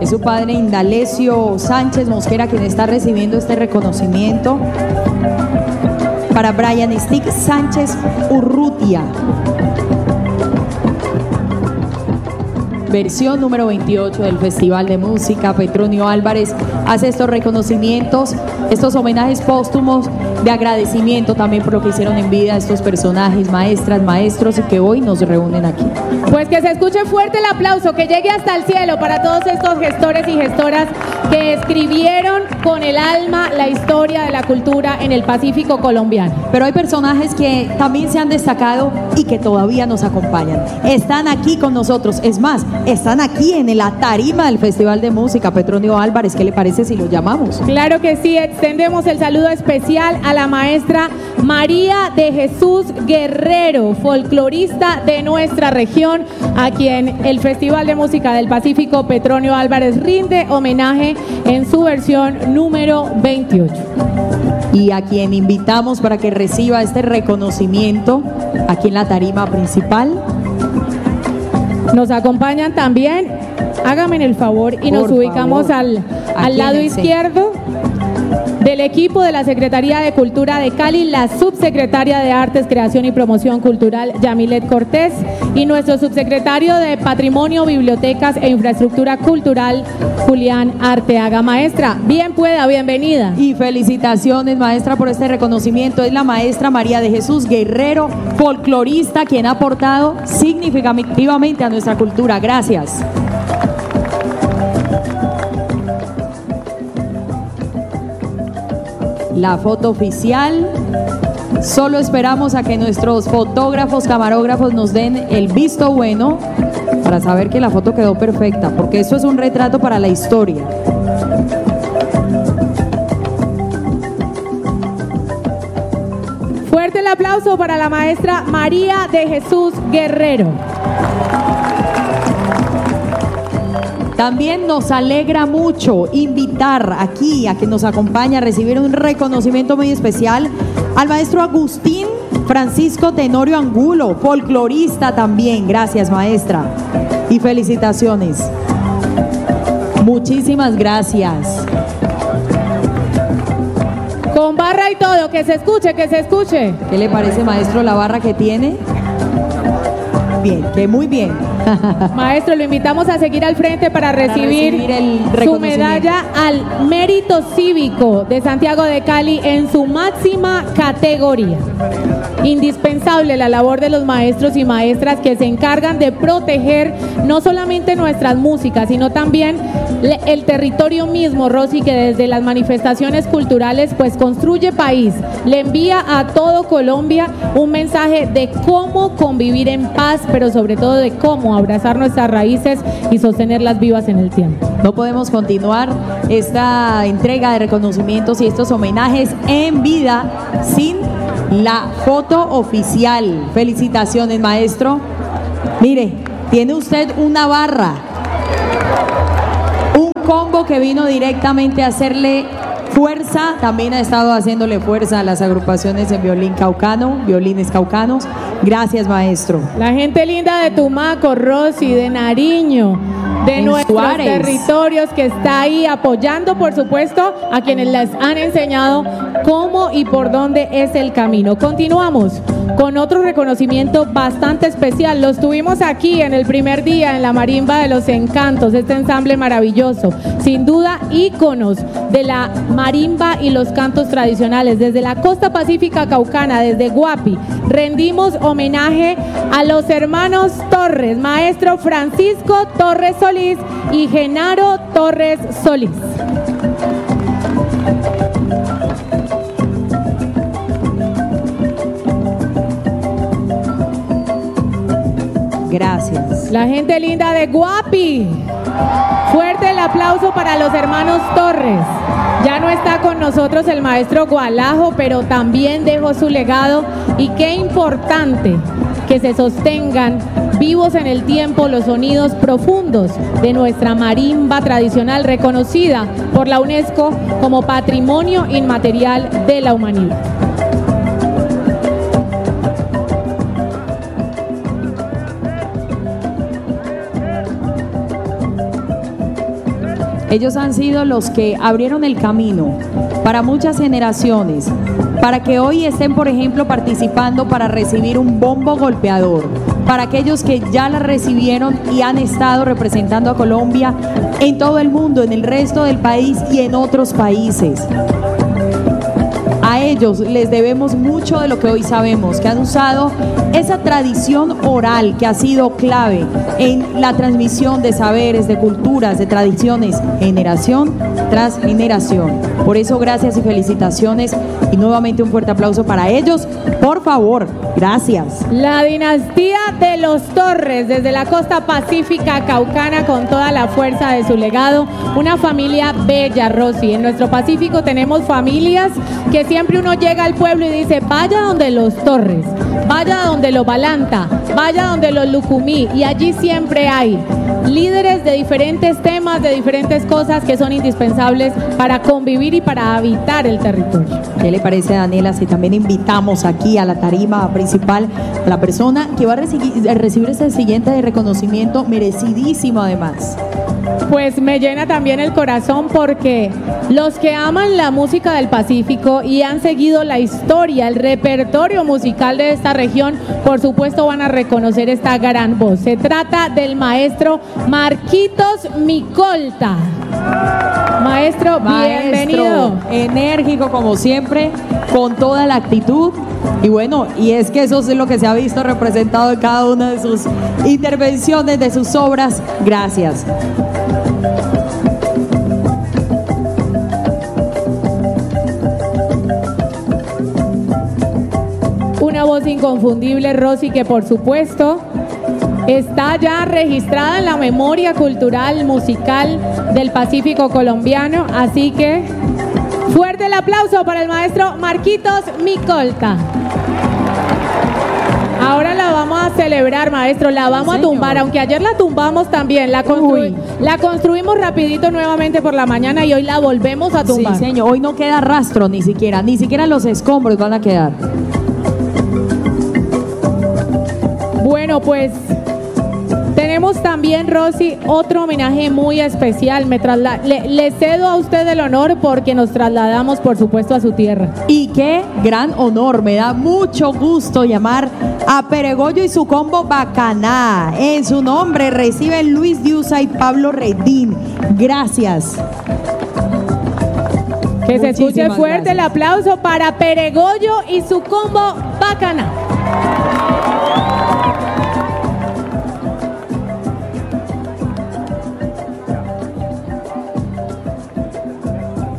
Es su padre Indalecio Sánchez Mosquera quien está recibiendo este reconocimiento. Para Brian Stick Sánchez Urrutia. Versión número 28 del Festival de Música. Petronio Álvarez hace estos reconocimientos, estos homenajes póstumos de agradecimiento también por lo que hicieron en vida estos personajes, maestras, maestros, y que hoy nos reúnen aquí. Pues que se escuche fuerte el aplauso, que llegue hasta el cielo para todos estos gestores y gestoras que escribieron con el alma la historia de la cultura en el Pacífico colombiano. Pero hay personajes que también se han destacado y que todavía nos acompañan. Están aquí con nosotros, es más, están aquí en la tarima del Festival de Música. Petronio Álvarez, ¿qué le parece si lo llamamos? Claro que sí, extendemos el saludo especial a la maestra María de Jesús Guerrero, folclorista de nuestra región, a quien el Festival de Música del Pacífico Petronio Álvarez rinde homenaje en su versión número 28. Y a quien invitamos para que reciba este reconocimiento aquí en la tarima principal. Nos acompañan también, hágame el favor, y nos ubicamos al lado izquierdo del equipo de la Secretaría de Cultura de Cali, la subsecretaria de Artes, Creación y Promoción Cultural, Yamilet Cortés, y nuestro subsecretario de Patrimonio, Bibliotecas e Infraestructura Cultural, Julián Arteaga. Maestra, bien pueda, bienvenida. Y felicitaciones, maestra, por este reconocimiento. Es la maestra María de Jesús Guerrero, folclorista, quien ha aportado significativamente a nuestra cultura. Gracias. La foto oficial. Solo esperamos a que nuestros fotógrafos, camarógrafos nos den el visto bueno para saber que la foto quedó perfecta, porque eso es un retrato para la historia. Fuerte el aplauso para la maestra María de Jesús Guerrero. También nos alegra mucho invitar aquí a que nos acompañe a recibir un reconocimiento muy especial al maestro Agustín Francisco Tenorio Angulo, folclorista también. Gracias, maestra. Y felicitaciones. Muchísimas gracias. Con barra y todo, que se escuche, que se escuche. ¿Qué le parece, maestro, la barra que tiene? Bien, que muy bien. Maestro, lo invitamos a seguir al frente para recibir su medalla al mérito cívico de Santiago de Cali en su máxima categoría. Indispensable la labor de los maestros y maestras que se encargan de proteger no solamente nuestras músicas, sino también el territorio mismo, Rosy, que desde las manifestaciones culturales pues construye país, le envía a todo Colombia un mensaje de cómo convivir en paz, pero sobre todo de cómo abrazar nuestras raíces y sostenerlas vivas en el tiempo. No podemos continuar esta entrega de reconocimientos y estos homenajes en vida sin la foto oficial. Felicitaciones, maestro. Mire, tiene usted una barra, un combo que vino directamente a hacerle fuerza, también ha estado haciéndole fuerza a las agrupaciones en violín caucano, violines caucanos. Gracias, maestro. La gente linda de Tumaco, Rosy, de Nariño, de nuestros territorios, que está ahí apoyando, por supuesto, a quienes les han enseñado cómo y por dónde es el camino. Continuamos con otro reconocimiento bastante especial. Los tuvimos aquí en el primer día en la Marimba de los Encantos, este ensamble maravilloso, sin duda íconos de la marimba y los cantos tradicionales. Desde la costa pacífica caucana, desde Guapi, rendimos homenaje a los hermanos Torres, maestro Francisco Torres Solís y Genaro Torres Solís. Gracias. La gente linda de Guapi. Fuerte el aplauso para los hermanos Torres. Ya no está con nosotros el maestro Gualajo, pero también dejó su legado, y qué importante que se sostengan vivos en el tiempo los sonidos profundos de nuestra marimba tradicional, reconocida por la UNESCO como Patrimonio Inmaterial de la Humanidad. Ellos han sido los que abrieron el camino para muchas generaciones, para que hoy estén, por ejemplo, participando para recibir un bombo golpeador, para aquellos que ya la recibieron y han estado representando a Colombia en todo el mundo, en el resto del país y en otros países. A ellos les debemos mucho de lo que hoy sabemos, que han usado esa tradición oral que ha sido clave en la transmisión de saberes, de culturas, de tradiciones, generación tras generación. Por eso, gracias y felicitaciones y nuevamente un fuerte aplauso para ellos. Por favor, gracias. La dinastía de los Torres, desde la costa pacífica caucana, con toda la fuerza de su legado. Una familia bella, Rosy. En nuestro Pacífico tenemos familias que siempre uno llega al pueblo y dice, vaya donde los Torres, vaya donde los Balanta, vaya donde los Lucumí, y allí siempre hay líderes de diferentes temas, de diferentes cosas que son indispensables para convivir y para habitar el territorio. ¿Qué le parece, Daniela, si también invitamos aquí a la tarima principal a la persona que va a recibir este siguiente reconocimiento merecidísimo además? Pues me llena también el corazón, porque los que aman la música del Pacífico y han seguido la historia, el repertorio musical de esta región, por supuesto van a reconocer esta gran voz. Se trata del maestro Marquitos Micolta. Maestro, bienvenido. Enérgico como siempre, con toda la actitud. Y bueno, y es que eso es lo que se ha visto representado en cada una de sus intervenciones, de sus obras. Gracias. Una voz inconfundible, Rosy, que por supuesto está ya registrada en la memoria cultural musical del Pacífico colombiano, así que fuerte el aplauso para el maestro Marquitos Micolta. Ahora la vamos a celebrar, maestro, la vamos a tumbar, aunque ayer la tumbamos también, la construimos rapidito nuevamente por la mañana y hoy la volvemos a tumbar. Sí, señor, hoy no queda rastro ni siquiera los escombros van a quedar. Bueno, pues tenemos también, Rosy, otro homenaje muy especial. Le cedo a usted el honor porque nos trasladamos, por supuesto, a su tierra. Y qué gran honor, me da mucho gusto llamar a Peregoyo y su combo Bacaná. En su nombre reciben Luis Diusa y Pablo Redín. Gracias. Que se escuche fuerte el aplauso para Peregoyo y su combo Bacaná.